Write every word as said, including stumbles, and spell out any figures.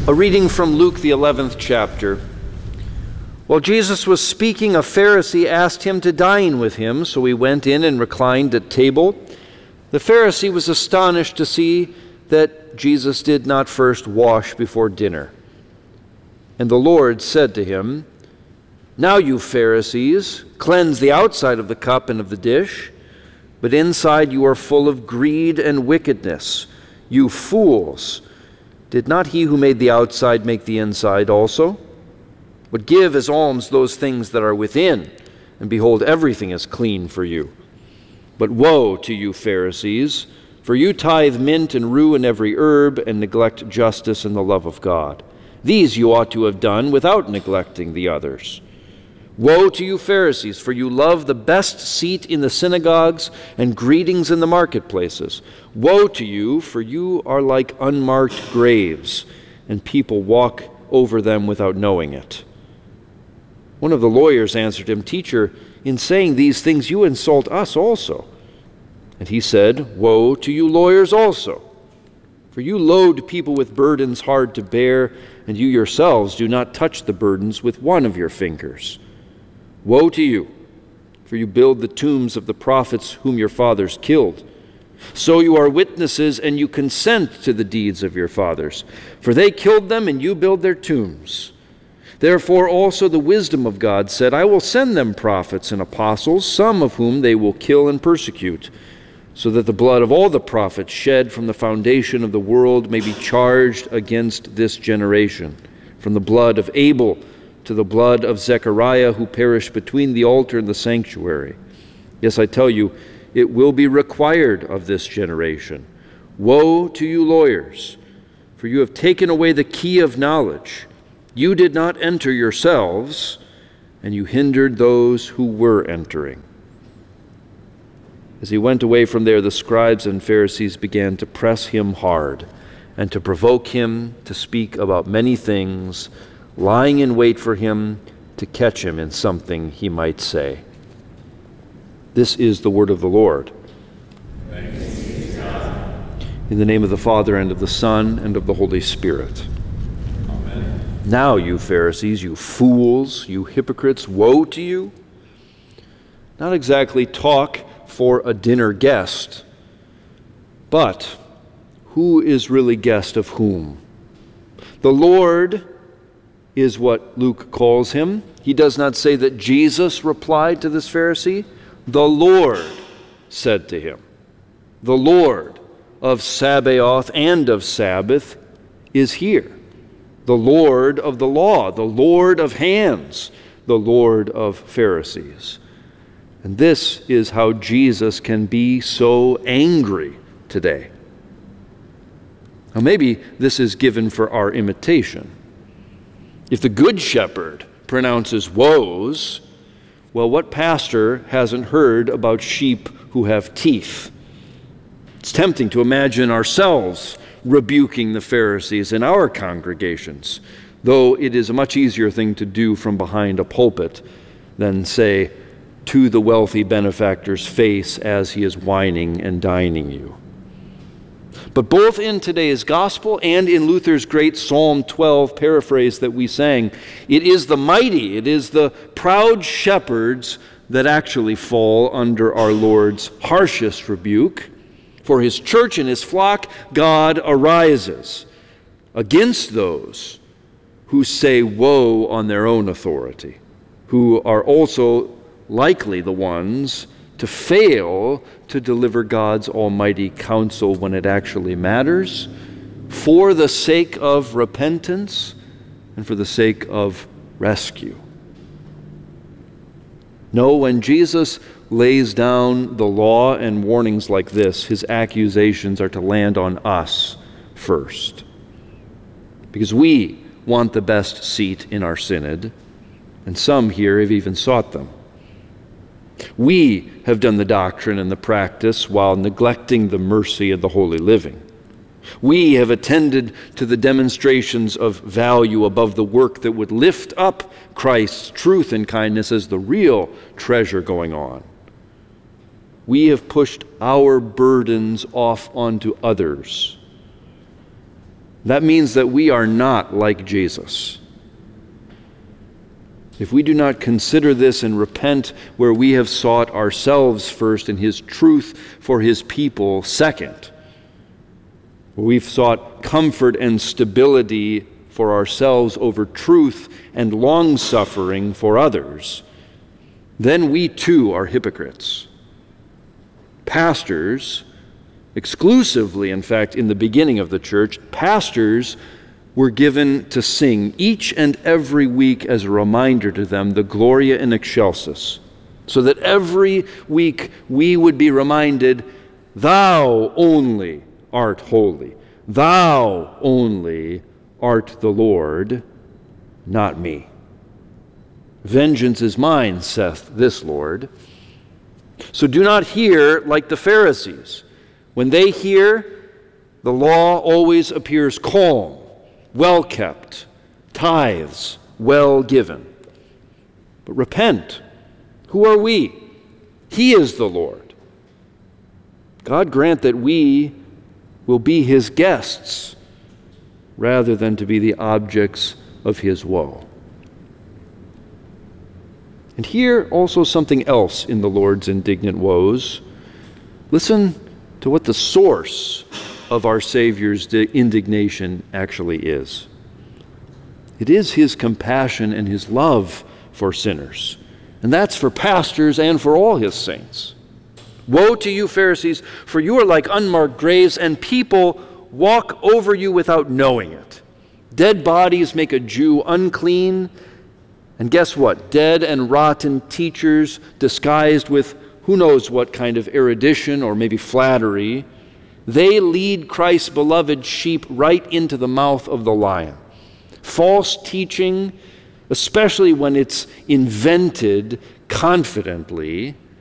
A reading from Luke, the eleventh chapter. While Jesus was speaking, a Pharisee asked him to dine with him, so he went in and reclined at table. The Pharisee was astonished to see that Jesus did not first wash before dinner. And the Lord said to him, "Now you Pharisees, cleanse the outside of the cup and of the dish, but inside you are full of greed and wickedness. You fools! Did not he who made the outside make the inside also? But give as alms those things that are within, and behold, everything is clean for you. But woe to you, Pharisees, for you tithe mint and rue and every herb, and neglect justice and the love of God. These you ought to have done without neglecting the others. Woe to you, Pharisees, for you love the best seat in the synagogues and greetings in the marketplaces. Woe to you, for you are like unmarked graves, and people walk over them without knowing it." One of the lawyers answered him, "Teacher, in saying these things you insult us also." And he said, "Woe to you lawyers also, for you load people with burdens hard to bear, and you yourselves do not touch the burdens with one of your fingers. Woe to you, for you build the tombs of the prophets whom your fathers killed. So you are witnesses, and you consent to the deeds of your fathers, for they killed them, and you build their tombs. Therefore also the wisdom of God said, I will send them prophets and apostles, some of whom they will kill and persecute, so that the blood of all the prophets shed from the foundation of the world may be charged against this generation, from the blood of Abel to the blood of Zechariah, who perished between the altar and the sanctuary. Yes, I tell you, it will be required of this generation. Woe to you lawyers, for you have taken away the key of knowledge. You did not enter yourselves, and you hindered those who were entering." As he went away from there, the scribes and Pharisees began to press him hard and to provoke him to speak about many things, lying in wait for him to catch him in something he might say. This is the word of the Lord. Thanks be to God. In the name of the Father, and of the Son, and of the Holy Spirit. Amen. Now, you Pharisees, you fools, you hypocrites, woe to you! Not exactly talk for a dinner guest, but who is really guest of whom? The Lord is what Luke calls him. He does not say that Jesus replied to this Pharisee. The Lord said to him. The Lord of Sabaoth and of Sabbath is here. The Lord of the law, the Lord of hands, the Lord of Pharisees. And this is how Jesus can be so angry today. Now maybe this is given for our imitation. If the Good Shepherd pronounces woes, well, what pastor hasn't heard about sheep who have teeth? It's tempting to imagine ourselves rebuking the Pharisees in our congregations, though it is a much easier thing to do from behind a pulpit than, say, to the wealthy benefactor's face as he is wining and dining you. But both in today's gospel and in Luther's great Psalm twelve paraphrase that we sang, it is the mighty, it is the proud shepherds that actually fall under our Lord's harshest rebuke. For his church and his flock, God arises against those who say woe on their own authority, who are also likely the ones to fail to deliver God's almighty counsel when it actually matters, for the sake of repentance and for the sake of rescue. No, when Jesus lays down the law and warnings like this, his accusations are to land on us first. Because we want the best seat in our synod, and some here have even sought them. We have done the doctrine and the practice while neglecting the mercy of the holy living. We have attended to the demonstrations of value above the work that would lift up Christ's truth and kindness as the real treasure going on. We have pushed our burdens off onto others. That means that we are not like Jesus. If we do not consider this and repent where we have sought ourselves first and his truth for his people second, where we've sought comfort and stability for ourselves over truth and long-suffering for others, then we too are hypocrites. Pastors, exclusively, in fact, in the beginning of the church, pastors were given to sing each and every week as a reminder to them the Gloria in Excelsis, so that every week we would be reminded, thou only art holy, thou only art the Lord, not me. Vengeance is mine, saith this Lord. So do not hear like the Pharisees. When they hear, the law always appears calm, well kept, tithes well given. But repent. Who are we? He is the Lord. God grant that we will be his guests rather than to be the objects of his woe. And here also something else in the Lord's indignant woes. Listen to what the source of our Savior's indignation actually is. It is his compassion and his love for sinners. And that's for pastors and for all his saints. Woe to you, Pharisees, for you are like unmarked graves, and people walk over you without knowing it. Dead bodies make a Jew unclean. And guess what? Dead and rotten teachers disguised with who knows what kind of erudition or maybe flattery, they lead Christ's beloved sheep right into the mouth of the lion. False teaching, especially when it's invented confidently,